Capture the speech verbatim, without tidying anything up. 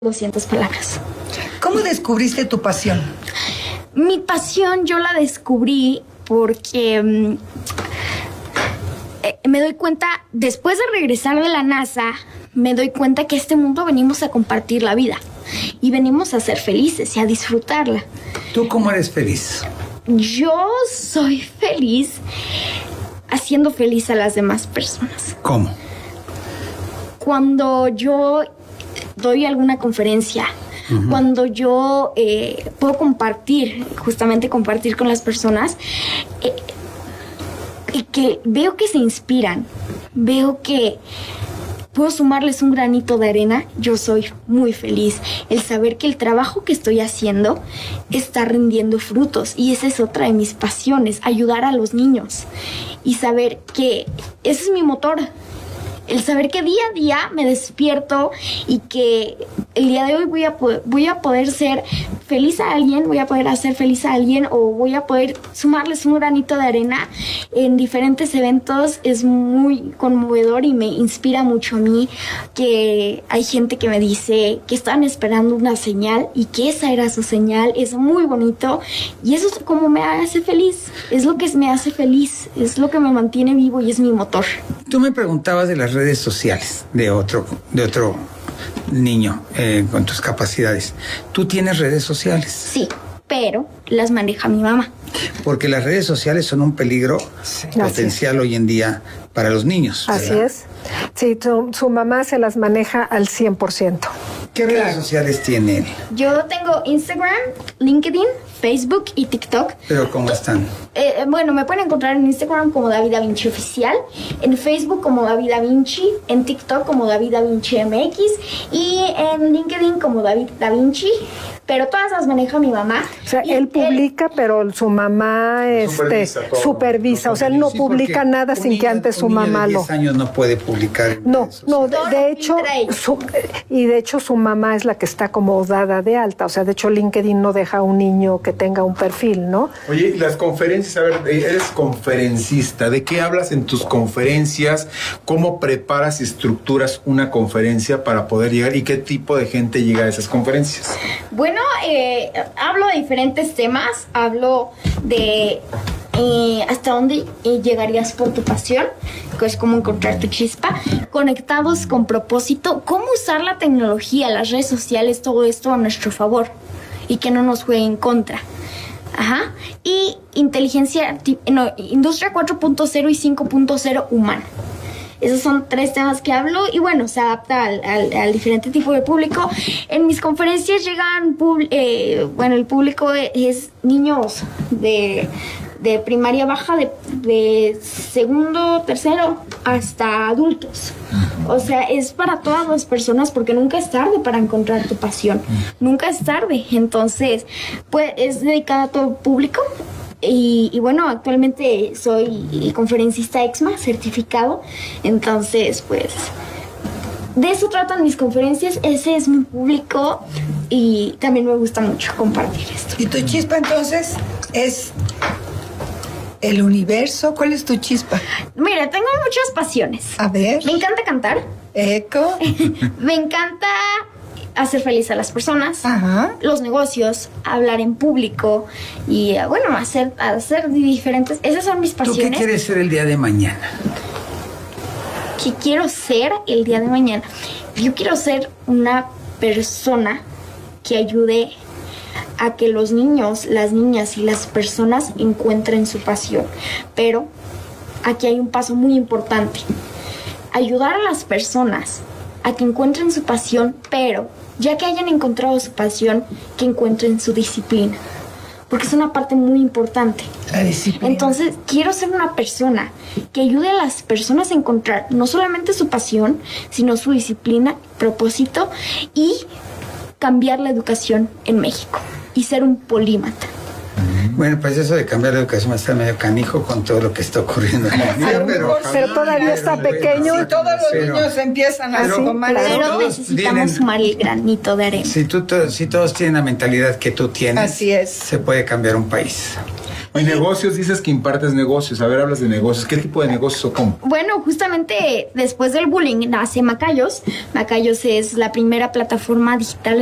doscientas palabras. ¿Cómo descubriste tu pasión? Mi pasión yo la descubrí porque um, eh, me doy cuenta, después de regresar de la NASA, me doy cuenta que a este mundo venimos a compartir la vida y venimos a ser felices y a disfrutarla. ¿Tú cómo eres feliz? Yo soy feliz haciendo feliz a las demás personas. ¿Cómo? Cuando yo doy alguna conferencia, uh-huh. cuando yo eh, puedo compartir, justamente compartir con las personas, eh, y que veo que se inspiran, veo que puedo sumarles un granito de arena, yo soy muy feliz. El saber que el trabajo que estoy haciendo está rindiendo frutos, y esa es otra de mis pasiones, ayudar a los niños y saber que ese es mi motor. El saber que día a día me despierto y que el día de hoy voy a, poder, voy a poder ser feliz a alguien, voy a poder hacer feliz a alguien o voy a poder sumarles un granito de arena en diferentes eventos es muy conmovedor y me inspira mucho a mí, que hay gente que me dice que estaban esperando una señal y que esa era su señal. Es muy bonito y eso es como me hace feliz, es lo que me hace feliz, es lo que me mantiene vivo y es mi motor. Tú me preguntabas de las redes sociales de otro, de otro niño eh, con tus capacidades. ¿Tú tienes redes sociales? Sí, pero las maneja mi mamá. Porque las redes sociales son un peligro sí. potencial hoy en día para los niños. Así ¿verdad? Es. Sí, su, su mamá se las maneja al cien por ciento. ¿Qué redes claro. sociales tiene él? Yo tengo Instagram, LinkedIn, Facebook y TikTok. ¿Pero cómo están? Eh, bueno, me pueden encontrar en Instagram como David Da Vinci Oficial, en Facebook como David Da Vinci, en TikTok como David Da Vinci M X y en LinkedIn como David Da Vinci, pero todas las maneja mi mamá. O sea, él publica, él, pero su mamá este, supervisa, todo, supervisa. No, o sea, él no sí, publica nada sin niño, que antes su mamá lo... diez años no puede publicar. No, no, de, de hecho, su, y de hecho su mamá es la que está como dada de alta. O sea, de hecho LinkedIn no deja a un niño que tenga un perfil, ¿no? Oye, las conferencias, a ver, eres conferencista. ¿De qué hablas en tus conferencias? ¿Cómo preparas y estructuras una conferencia para poder llegar? ¿Y qué tipo de gente llega a esas conferencias? Bueno, eh, hablo de diferentes temas. Hablo de eh, hasta dónde eh, llegarías por tu pasión, que es cómo encontrar tu chispa, conectados con propósito, cómo usar la tecnología, las redes sociales, todo esto a nuestro favor y que no nos juegue en contra. Ajá. Y inteligencia, no, industria cuatro punto cero y cinco punto cero humana. Esos son tres temas que hablo y bueno, se adapta al, al, al diferente tipo de público. En mis conferencias llegan, eh, bueno, el público es niños de, de primaria baja, de, de segundo, tercero, hasta adultos. O sea, es para todas las personas porque nunca es tarde para encontrar tu pasión. Nunca es tarde. Entonces, pues es dedicada a todo público. Y, y bueno, actualmente soy conferencista EXMA certificado, entonces pues de eso tratan mis conferencias, ese es mi público y también me gusta mucho compartir esto. ¿Y tu chispa entonces es el universo? ¿Cuál es tu chispa? Mira, tengo muchas pasiones. A ver. Me encanta cantar. Eco. Me encanta hacer feliz a las personas, ajá. los negocios, hablar en público y bueno, hacer, hacer diferentes, esas son mis pasiones. ¿Tú qué quieres ser el día de mañana? ¿Qué quiero ser el día de mañana? Yo quiero ser una persona que ayude a que los niños, las niñas y las personas encuentren su pasión, pero aquí hay un paso muy importante: ayudar a las personas a que encuentren su pasión, pero ya que hayan encontrado su pasión, que encuentren su disciplina, porque es una parte muy importante. La disciplina. Entonces, quiero ser una persona que ayude a las personas a encontrar no solamente su pasión, sino su disciplina, propósito y cambiar la educación en México y ser un polímata. Bueno, pues eso de cambiar la educación está medio canijo con todo lo que está ocurriendo en la vida, pero, pero todavía está pequeño y todos los pero, niños empiezan a tomar. Pero necesitamos tienen, sumar el granito de arena. Si, tú, to, si todos tienen la mentalidad que tú tienes, así es, se puede cambiar un país. Oye, negocios, dices que impartes negocios. A ver, hablas de negocios. ¿Qué tipo de negocios o cómo? Bueno, justamente después del bullying nace Macayos. Macayos es la primera plataforma digital